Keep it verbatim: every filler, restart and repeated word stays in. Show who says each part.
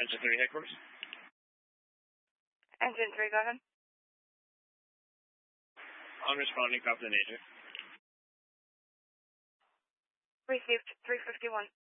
Speaker 1: Engine three headquarters.
Speaker 2: Engine three, go ahead.
Speaker 1: Unresponding, copy the nature.
Speaker 2: Received three fifty-one.